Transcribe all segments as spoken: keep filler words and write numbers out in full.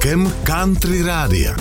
vlakem Country Rádia.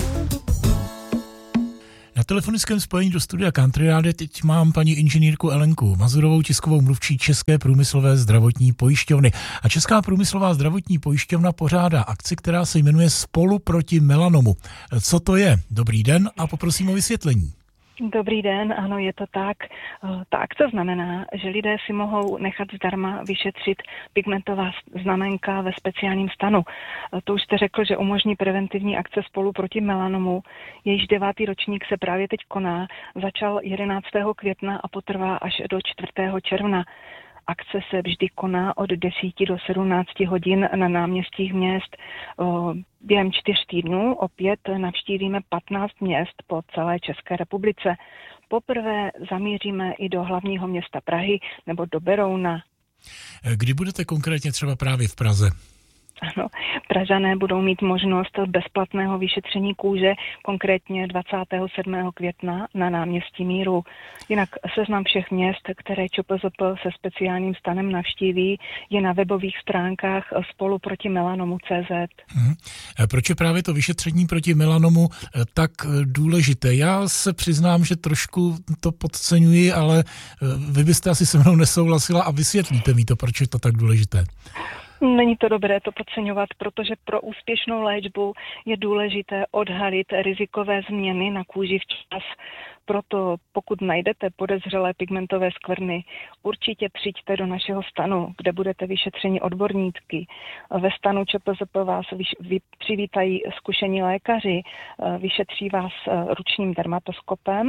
Na telefonickém spojení do studia Country Rádia teď mám paní inženýrku Elenku Mazurovou, tiskovou mluvčí České průmyslové zdravotní pojišťovny. A Česká průmyslová zdravotní pojišťovna pořádá akci, která se jmenuje Spolu proti melanomu. Co to je? Dobrý den a poprosím o vysvětlení. Dobrý den, ano, je to tak. Ta akce znamená, že lidé si mohou nechat zdarma vyšetřit pigmentová znamenka ve speciálním stanu. To už jste řekl, že umožní preventivní akce Spolu proti melanomu. Jejíž devátý ročník se právě teď koná, začal jedenáctého května a potrvá až do čtvrtého června. Akce se vždy koná od deseti do sedmnácti hodin na náměstích měst. Během čtyř týdnů opět navštívíme patnáct měst po celé České republice. Poprvé zamíříme i do hlavního města Prahy nebo do Berouna. Kdy budete konkrétně třeba právě v Praze? Ano, Pražané budou mít možnost bezplatného vyšetření kůže, konkrétně dvacátého sedmého května na náměstí Míru. Jinak seznam všech měst, které ČPZP se speciálním stanem navštíví, je na webových stránkách Spolu proti melanomu tečka cé zet. Hmm. Proč je právě to vyšetření proti melanomu tak důležité? Já se přiznám, že trošku to podceňuji, ale vy byste asi se mnou nesouhlasila a vysvětlíte mi to, proč je to tak důležité. Není to dobré to podceňovat, protože pro úspěšnou léčbu je důležité odhalit rizikové změny na kůži včas. Proto pokud najdete podezřelé pigmentové skvrny, určitě přijďte do našeho stanu, kde budete vyšetřeni odborníky. Ve stanu ČPZP vás vyš- přivítají zkušení lékaři, vyšetří vás ručním dermatoskopem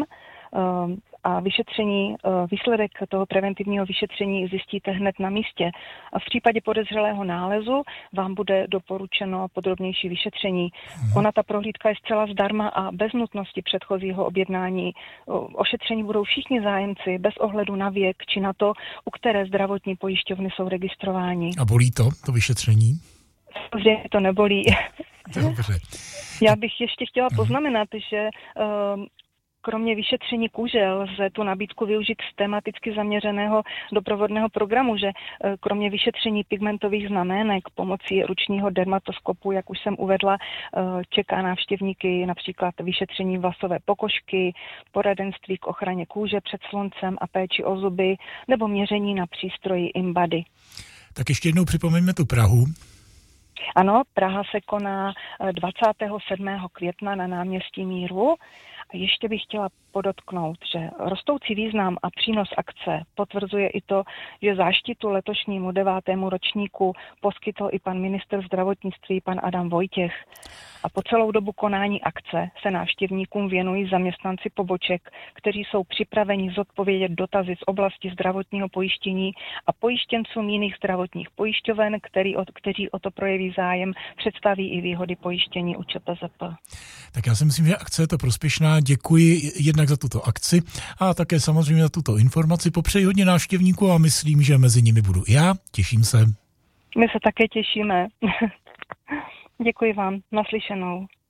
a vyšetření, výsledek toho preventivního vyšetření zjistíte hned na místě. A v případě podezřelého nálezu vám bude doporučeno podrobnější vyšetření. Ona ta prohlídka je zcela zdarma a bez nutnosti předchozího objednání. Ošetření budou všichni zájemci bez ohledu na věk či na to, u které zdravotní pojišťovny jsou registrováni. A bolí to, to vyšetření? Samozřejmě to nebolí. Dobře. Já bych ještě chtěla poznamenat, že uh, kromě vyšetření kůže lze tu nabídku využít z tematicky zaměřeného doprovodného programu, že kromě vyšetření pigmentových znamenek pomocí ručního dermatoskopu, jak už jsem uvedla, čeká návštěvníky například vyšetření vlasové pokožky, poradenství k ochraně kůže před sluncem a péči o zuby nebo měření na přístroji InBody. Tak ještě jednou připomeňme tu Prahu. Ano, Praha se koná dvacátého sedmého května na náměstí Míru. A ještě bych chtěla podotknout, že rostoucí význam a přínos akce potvrzuje i to, že záštitu letošnímu devátému ročníku poskytl i pan ministr zdravotnictví, pan Adam Vojtěch. A po celou dobu konání akce se návštěvníkům věnují zaměstnanci poboček, kteří jsou připraveni zodpovědět dotazy z oblasti zdravotního pojištění a pojištěncům jiných zdravotních pojišťoven, který o, kteří o to projeví zájem, představí i výhody pojištění u ČPZP. Tak já si myslím, že akce je to prospěšná. Děkuji jednak za tuto akci a také samozřejmě za tuto informaci. Popřeji hodně návštěvníků a myslím, že mezi nimi budu i já. Těším se. My se také těšíme. Děkuji vám. Naslyšenou.